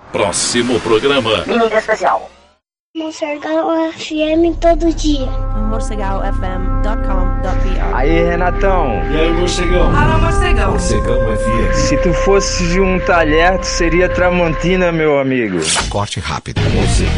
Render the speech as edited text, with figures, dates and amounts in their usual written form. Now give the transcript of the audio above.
Próximo programa. Mídia especial. Morcegal FM todo dia. morcegalfm.com.br. Aí, Renatão. E aí, Morcegão? Fala, Morcegão. Morcegão FM. Se tu fosse de um talher, tu seria Tramontina, meu amigo. Corte rápido. Morcegão.